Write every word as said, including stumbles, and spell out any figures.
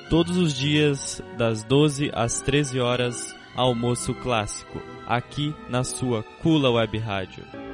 todos os dias das doze às treze horas, almoço clássico, aqui na sua Kula Web Rádio.